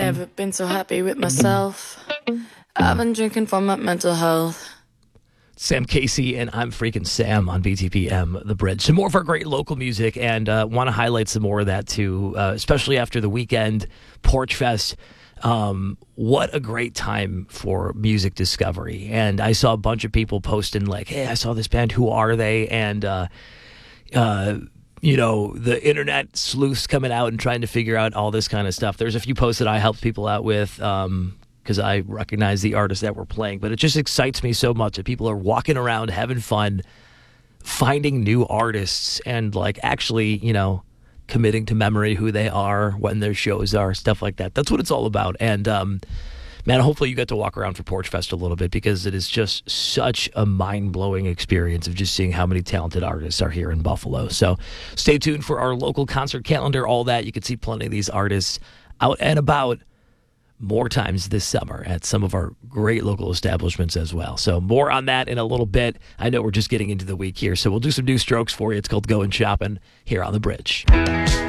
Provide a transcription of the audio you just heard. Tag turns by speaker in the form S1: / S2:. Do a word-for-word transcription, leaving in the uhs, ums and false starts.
S1: Never been so happy with myself. I've been drinking for my mental health.
S2: Sam Casey and I'm Freaking Sam on B T P M, The Bridge. Some more of our great local music, and uh, want to highlight some more of that too, uh, especially after the weekend, Porch Fest. Um, what a great time for music discovery. And I saw a bunch of people posting like, hey, I saw this band, who are they? And, uh, uh, you know, the internet sleuths coming out and trying to figure out all this kind of stuff. There's a few posts that I helped people out with, um, because I recognize the artists that we're playing. But it just excites me so much that people are walking around having fun, finding new artists, and like actually, you know, committing to memory who they are, when their shows are, stuff like that. That's what it's all about. And um, man, hopefully you get to walk around for Porch Fest a little bit, because it is just such a mind-blowing experience of just seeing how many talented artists are here in Buffalo. So stay tuned for our local concert calendar, all that. You can see plenty of these artists out and about more times this summer at some of our great local establishments as well. So more on that in a little bit. I know we're just getting into the week here, so we'll do some new strokes for you. It's called Going Shopping here on The Bridge.